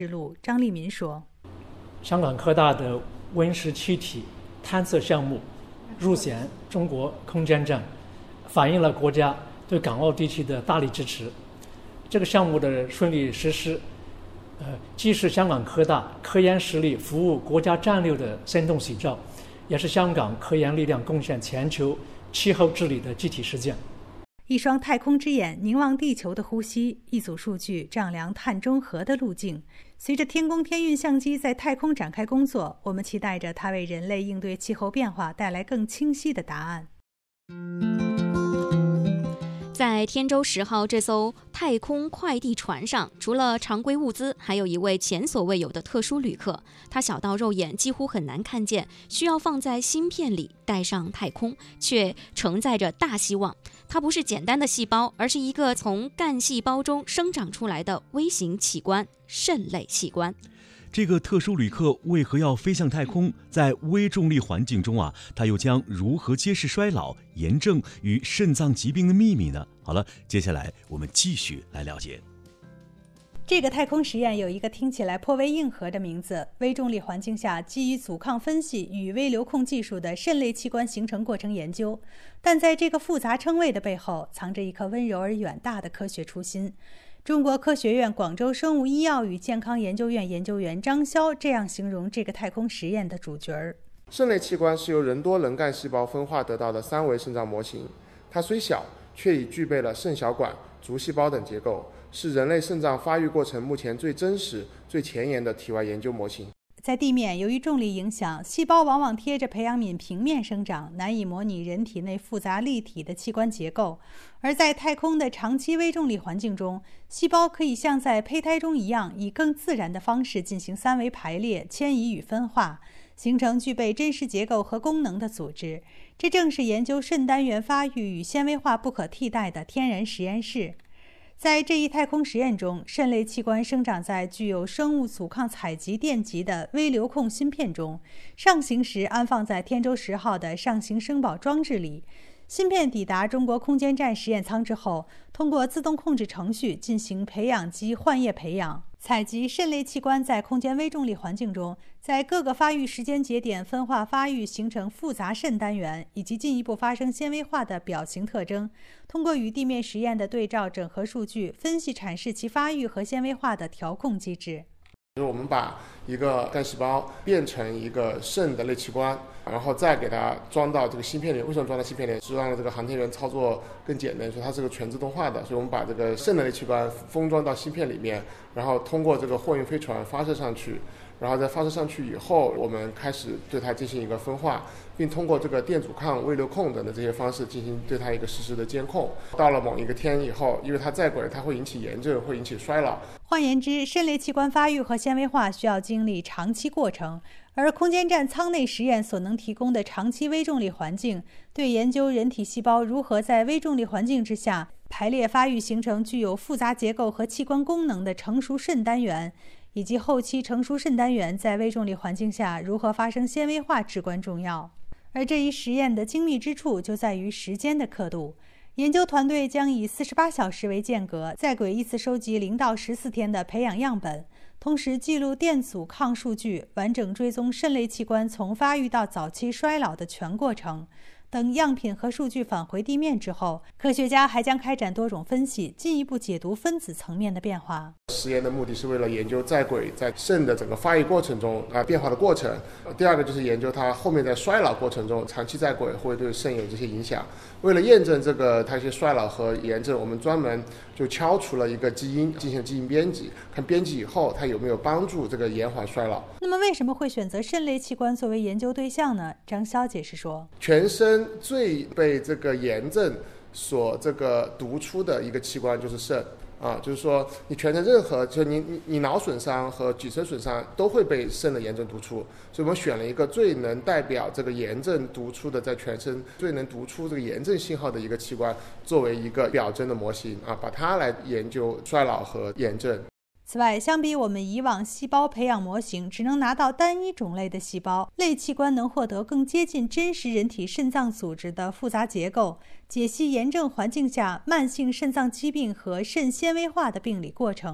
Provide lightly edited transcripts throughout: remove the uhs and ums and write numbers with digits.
之路，张立民说：“ 香港科大的温室气体探测项目入选中国空间站，反映了国家对港澳地区的大力支持。这个项目的顺利实施，既是香港科大科研实力服务国家战略的生动写照，也是香港科研力量贡献全球气候治理的具体实践。” 一双太空之眼凝望地球的呼吸，一组数据丈量碳中和的路径。随着天宫天运相机在太空展开工作，我们期待着它为人类应对气候变化带来更清晰的答案。 在天舟10号这艘太空快递船上，除了常规物资，还有一位前所未有的特殊旅客。他小到肉眼几乎很难看见，需要放在芯片里带上太空，却承载着大希望。它不是简单的细胞，而是一个从干细胞中生长出来的微型器官——肾类器官。 这个特殊旅客为何要飞向太空？在微重力环境中他又将如何揭示衰老、炎症与肾脏疾病的秘密呢？好了，接下来我们继续来了解。 这个太空实验有一个听起来颇为硬核的名字：微重力环境下基于阻抗分析与微流控技术的肾类器官形成过程研究。但在这个复杂称谓的背后，藏着一颗温柔而远大的科学初心。中国科学院广州生物医药与健康研究院研究员张潇这样形容这个太空实验的主角儿： 肾类器官是由人多能干细胞分化得到的3维肾脏模型，它虽小，却已具备了肾小管、足细胞等结构，是人类肾脏发育过程目前最真实、最前沿的体外研究模型。 在地面，由于重力影响，细胞往往贴着培养皿平面生长，难以模拟人体内复杂立体的器官结构。而在太空的长期微重力环境中，细胞可以像在胚胎中一样，以更自然的方式进行3维排列、迁移与分化，形成具备真实结构和功能的组织。这正是研究肾单元发育与纤维化不可替代的天然实验室。在这一太空实验中，肾类器官生长在具有生物阻抗采集电极的微流控芯片中，上行时安放在天舟10号的上行生保装置里。芯片抵达中国空间站实验舱之后，通过自动控制程序进行培养基换液培养，采集肾类器官在空间微重力环境中，在各个发育时间节点分化发育，形成复杂肾单元，以及进一步发生纤维化的表型特征。通过与地面实验的对照整合数据，分析阐释其发育和纤维化的调控机制。 就是我们把一个干细胞变成一个肾的类器官，然后再给它装到这个芯片里。为什么装到芯片里？是让这个航天员操作更简单，所以它是个全自动化的。所以我们把这个肾的类器官封装到芯片里面，然后通过这个货运飞船发射上去。然后在发射上去以后，我们开始对它进行一个分化，并通过这个电阻抗、微流控等的这些方式进行对它一个实时的监控。到了某一个天以后，因为它在轨，它会引起炎症，会引起衰老。 换言之，肾类器官发育和纤维化需要经历长期过程，而空间站舱内实验所能提供的长期微重力环境，对研究人体细胞如何在微重力环境之下排列发育，形成具有复杂结构和器官功能的成熟肾单元，以及后期成熟肾单元在微重力环境下如何发生纤维化至关重要。而这一实验的精密之处就在于时间的刻度。研究团队将以48小时为间隔，在轨依次收集0到14天的培养样本，同时记录电阻抗数据，完整追踪肾类器官从发育到早期衰老的全过程。等样品和数据返回地面之后，科学家还将开展多种分析，进一步解读分子层面的变化。 实验的目的是为了研究在轨在肾的整个发育过程中变化的过程。第二个就是研究它后面在衰老过程中长期在轨会对肾有这些影响。为了验证这个它一些衰老和炎症，我们专门就敲除了一个基因进行基因编辑，看编辑以后它有没有帮助这个延缓衰老。 那么为什么会选择肾类器官作为研究对象呢？张潇解释说， 全身最被这个炎症所这个读出的一个器官就是肾就是说你全身任何就你脑损伤和脊髓损伤都会被肾的炎症读出，所以我们选了一个最能代表这个炎症读出的，在全身最能读出这个炎症信号的一个器官作为一个表征的模型把它来研究衰老和炎症。 此外，相比我们以往细胞培养模型只能拿到单一种类的细胞，类器官能获得更接近真实人体肾脏组织的复杂结构，解析炎症环境下慢性肾脏疾病和肾纤维化的病理过程。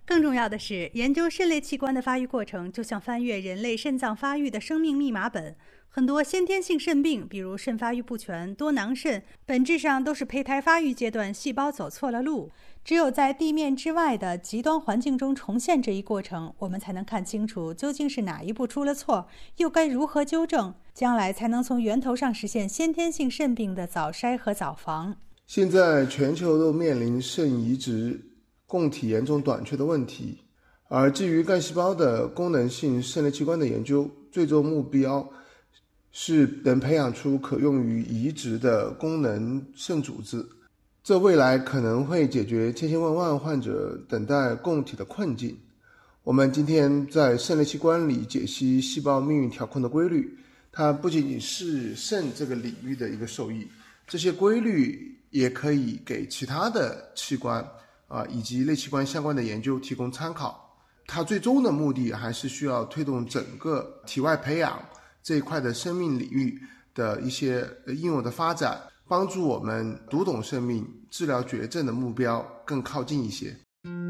更重要的是，研究肾类器官的发育过程，就像翻阅人类肾脏发育的生命密码本。很多先天性肾病，比如肾发育不全、多囊肾，本质上都是胚胎发育阶段细胞走错了路。只有在地面之外的极端环境中重现这一过程，我们才能看清楚究竟是哪一步出了错，又该如何纠正，将来才能从源头上实现先天性肾病的早筛和早防。 现在全球都面临肾移植供体严重短缺的问题，而基于干细胞的功能性肾类器官的研究，最终目标是能培养出可用于移植的功能肾组织，这未来可能会解决千千万万患者等待供体的困境。我们今天在肾类器官里解析细胞命运调控的规律，它不仅仅是肾这个领域的一个受益，这些规律也可以给其他的器官以及类器官相关的研究提供参考。它最终的目的还是需要推动整个体外培养这一块的生命领域的一些应用的发展，帮助我们读懂生命、治疗绝症的目标更靠近一些。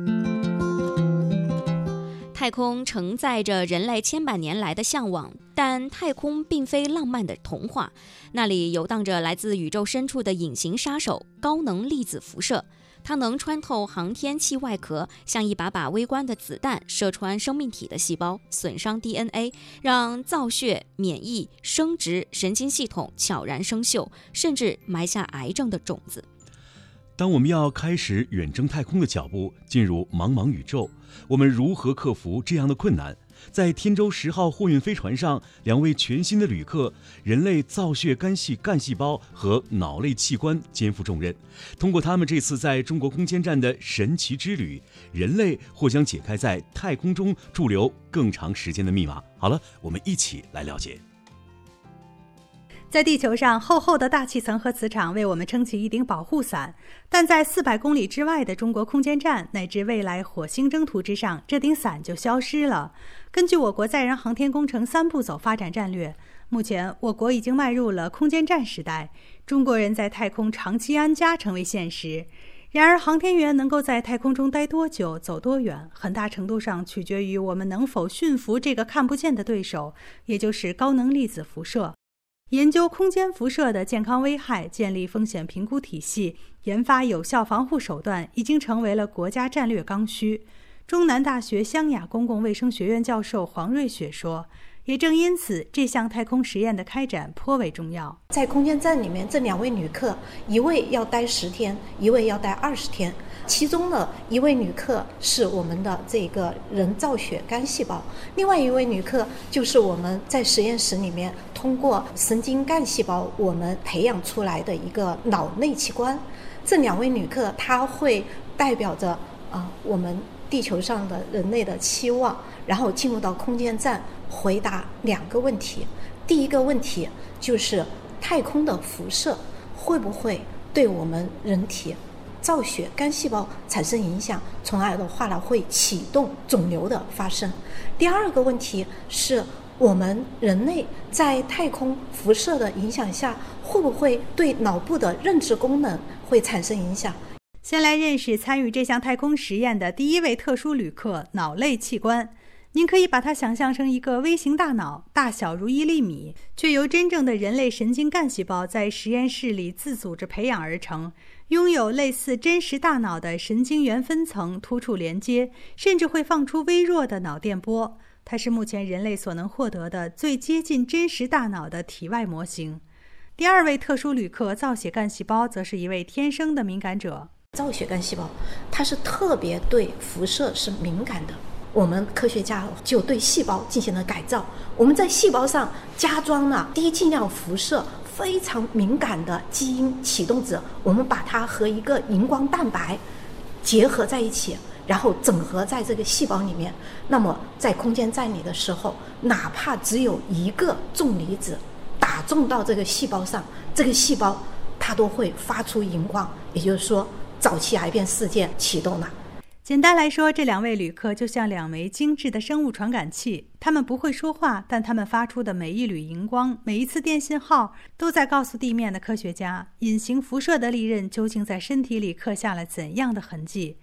太空承载着人类千百年来的向往，但太空并非浪漫的童话，那里游荡着来自宇宙深处的隐形杀手——高能粒子辐射。它能穿透航天器外壳，像一把把微观的子弹射穿生命体的细胞，损伤 DNA， 让造血、免疫、生殖、神经系统悄然生锈，甚至埋下癌症的种子。 当我们要开始远征太空的脚步，进入茫茫宇宙，我们如何克服这样的困难？在天舟10号货运飞船上，2位全新的旅客，人类造血干细胞和脑类器官肩负重任。通过他们这次在中国空间站的神奇之旅，人类或将解开在太空中驻留更长时间的密码。好了，我们一起来了解。 在地球上，厚厚的大气层和磁场为我们撑起一顶保护伞，但在400公里之外的中国空间站乃至未来火星征途之上，这顶伞就消失了。根据我国载人航天工程3步走发展战略，目前我国已经迈入了空间站时代，中国人在太空长期安家成为现实。然而，航天员能够在太空中待多久、走多远，很大程度上取决于我们能否驯服这个看不见的对手，也就是高能粒子辐射。研究空间辐射的健康危害，建立风险评估体系，研发有效防护手段，已经成为了国家战略刚需。中南大学湘雅公共卫生学院教授黄瑞雪说，也正因此，这项太空实验的开展颇为重要。 在空间站里面，这2位旅客，一位要待10天，一位要待20天。其中的一位旅客是我们的这个人造血干细胞，另外一位旅客就是我们在实验室里面通过神经干细胞我们培养出来的一个脑内器官。这2位旅客他会代表着我们地球上的人类的期望，然后进入到空间站回答2个问题。第一个问题就是太空的辐射会不会对我们人体造血干细胞产生影响，从而的话呢会启动肿瘤的发生。第二个问题是我们人类在太空辐射的影响下，会不会对脑部的认知功能会产生影响。 先来认识参与这项太空实验的第1位特殊旅客——脑类器官。您可以把它想象成一个微型大脑，大小如1粒米，却由真正的人类神经干细胞在实验室里自组织培养而成，拥有类似真实大脑的神经元分层突触连接，甚至会放出微弱的脑电波。它是目前人类所能获得的最接近真实大脑的体外模型。第2位特殊旅客造血干细胞则是一位天生的敏感者。 造血干细胞它是特别对辐射是敏感的，我们科学家就对细胞进行了改造，我们在细胞上加装了低剂量辐射非常敏感的基因启动子，我们把它和一个荧光蛋白结合在一起，然后整合在这个细胞里面。那么在空间站里的时候，哪怕只有1个重离子打中到这个细胞上，这个细胞它都会发出荧光，也就是说早期癌变事件启动了。 简单来说，这2位旅客就像2枚精致的生物传感器，他们不会说话，但他们发出的每一缕荧光，每一次电信号，都在告诉地面的科学家，隐形辐射的利刃究竟在身体里刻下了怎样的痕迹。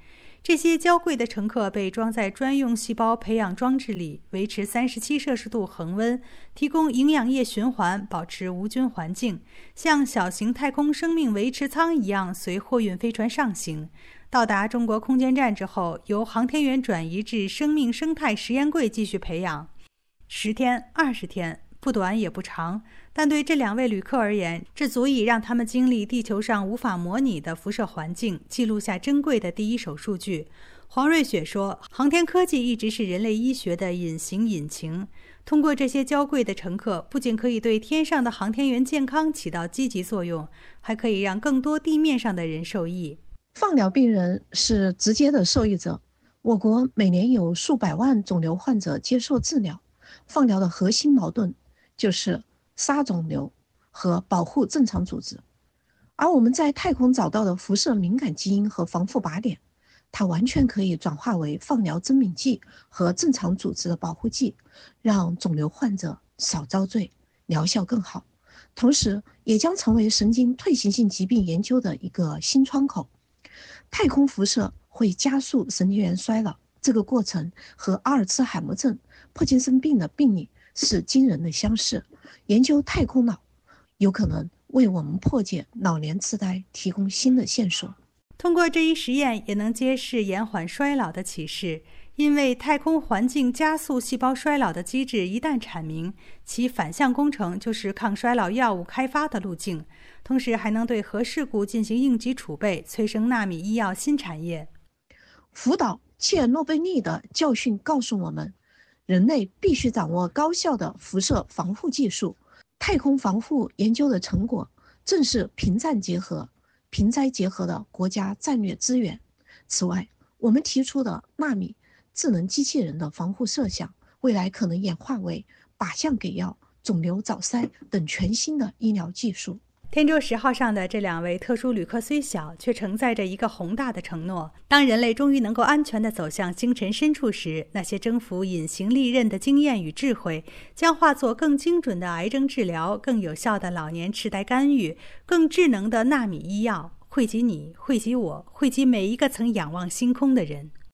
这些娇贵的乘客被装在专用细胞培养装置里，维持37摄氏度恒温，提供营养液循环，保持无菌环境，像小型太空生命维持舱一样随货运飞船上行。到达中国空间站之后，由航天员转移至生命生态实验柜继续培养。10天、20天，不短也不长，但对这2位旅客而言，这足以让他们经历地球上无法模拟的辐射环境，记录下珍贵的第一手数据。黄瑞雪说，航天科技一直是人类医学的隐形引擎。通过这些娇贵的乘客，不仅可以对天上的航天员健康起到积极作用，还可以让更多地面上的人受益。 放疗病人是直接的受益者。我国每年有数百万肿瘤患者接受治疗。放疗的核心矛盾就是杀肿瘤和保护正常组织，而我们在太空找到的辐射敏感基因和防护靶点，它完全可以转化为放疗增敏剂和正常组织的保护剂，让肿瘤患者少遭罪，疗效更好。同时也将成为神经退行性疾病研究的一个新窗口。太空辐射会加速神经元衰老，这个过程和阿尔茨海默症、帕金森病的病理是惊人的相似。研究太空脑有可能为我们破解老年痴呆提供新的线索。 通过这一实验，也能揭示延缓衰老的启示。因为太空环境加速细胞衰老的机制一旦阐明，其反向工程就是抗衰老药物开发的路径，同时还能对核事故进行应急储备，催生纳米医药新产业。 福岛切诺贝利的教训告诉我们，人类必须掌握高效的辐射防护技术。太空防护研究的成果正是平战结合、平灾结合的国家战略资源。此外，我们提出的纳米智能机器人的防护设想，未来可能演化为靶向给药、肿瘤早筛等全新的医疗技术。 天舟10号上的这2位特殊旅客虽小，却承载着一个宏大的承诺。当人类终于能够安全地走向星辰深处时，那些征服隐形利刃的经验与智慧，将化作更精准的癌症治疗、更有效的老年痴呆干预、更智能的纳米医药，惠及你，惠及我，惠及每一个曾仰望星空的人。